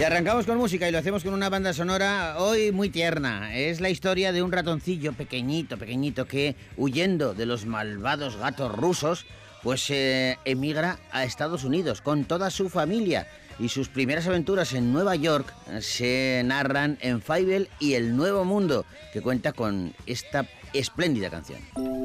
Y arrancamos con música y lo hacemos con una banda sonora hoy muy tierna. Es la historia de un ratoncillo pequeñito que, huyendo de los malvados gatos rusos, pues emigra a Estados Unidos con toda su familia. Y sus primeras aventuras en Nueva York se narran en Fievel y El Nuevo Mundo, que cuenta con esta espléndida canción.